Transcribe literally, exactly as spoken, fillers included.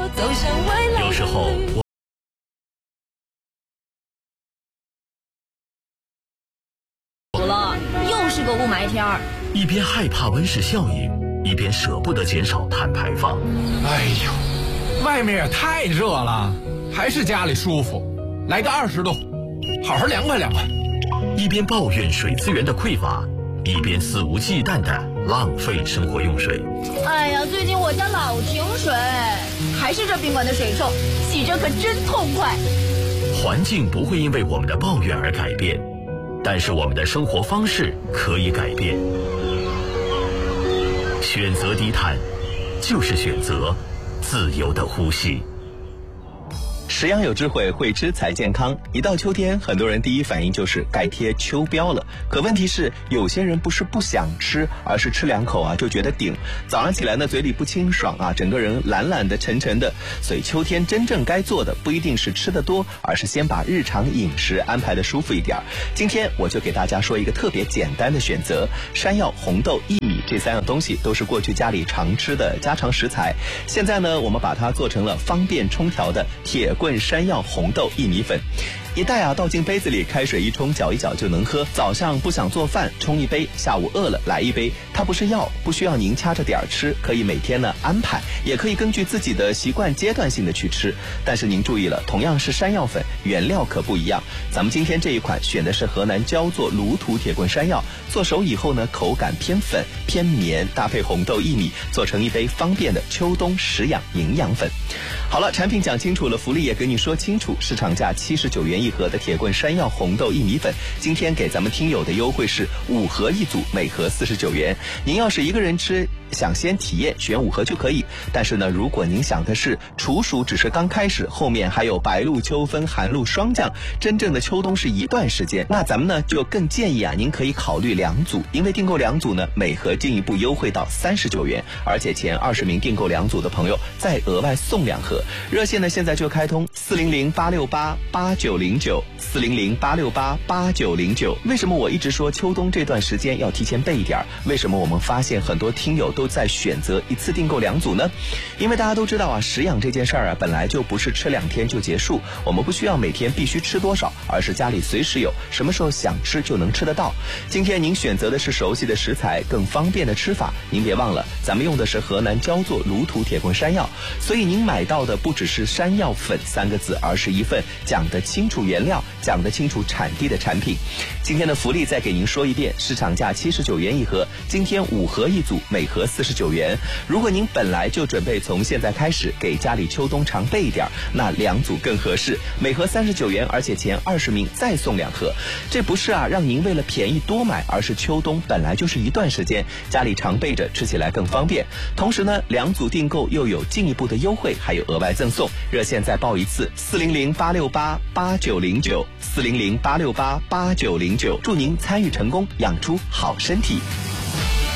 有时候我了，又是个雾霾天儿， 一边害怕温室效应，一边舍不得减少碳排放。 哎呦，外面也太热了，还是家里舒服，来个二十度，好好凉快凉快。 一边抱怨水资源的匮乏，一边肆无忌惮地浪费生活用水。 哎呀，最近我家老停水，还是这宾馆的水臭，洗着可真痛快。 环境不会因为我们的抱怨而改变，但是我们的生活方式可以改变。选择低碳，就是选择自由的呼吸。 食养有智慧，会吃才健康。一到秋天，很多人第一反应就是该贴秋膘了。可问题是，有些人不是不想吃，而是吃两口啊就觉得顶。早上起来呢，嘴里不清爽啊，整个人懒懒的、沉沉的。所以秋天真正该做的，不一定是吃得多，而是先把日常饮食安排的舒服一点。今天我就给大家说一个特别简单的选择：山药、红豆、薏米这三样东西都是过去家里常吃的家常食材。现在呢，我们把它做成了方便冲调的铁棍山药红豆薏米粉，一袋啊倒进杯子里，开水一冲，搅一搅就能喝。早上不想做饭，冲一杯；下午饿了来一杯。它不是药，不需要您掐着点儿吃，可以每天呢安排，也可以根据自己的习惯阶段性的去吃。但是您注意了，同样是山药粉，原料可不一样。咱们今天这一款选的是河南焦作卤土铁棍山药，做熟以后呢，口感偏粉偏绵，搭配红豆薏米，做成一杯方便的秋冬食养营养粉。好了，产品讲清楚了，福利也跟你说清楚，市场价七十九元一盒的铁棍山药红豆薏米粉，今天给咱们听友的优惠是五盒一组，每盒四十九元。您要是一个人吃，想先体验，选五盒就可以。但是呢，如果您想的是处暑只是刚开始，后面还有白露、秋分、寒露霜降，真正的秋冬是一段时间，那咱们呢就更建议啊，您可以考虑两组，因为订购两组呢，每盒进一步优惠到三十九元，而且前二十名订购两组的朋友再额外送两盒。热线呢现在就开通四零零八六八八九零九四零零八六八八九零九。为什么我一直说秋冬这段时间要提前备一点？为什么我们发现很多听友都在选择一次订购两组呢？因为大家都知道啊，食养这件事儿啊，本来就不是吃两天就结束，我们不需要每天必须吃多少，而是家里随时有，什么时候想吃就能吃得到。今天您选择的是熟悉的食材，更方便的吃法，您别忘了，咱们用的是河南焦作卤土铁棍山药，所以您买到的不只是山药粉三个字，而是一份讲得清楚原料、讲得清楚产地的产品。今天的福利再给您说一遍，市场价七十九元一盒，今天五盒一组，每盒四十九元。如果您本来就准备从现在开始给家里秋冬常备一点，那两组更合适，每盒三十九元，而且前二十名再送两盒。这不是啊让您为了便宜多买，而是秋冬本来就是一段时间，家里常备着，吃起来更方便。同时呢，两组订购又有进一步的优惠，还有额外赠送。热线再报一次，四零零八六八八九零九四零零八六八八九零九，祝您参与成功，养出好身体。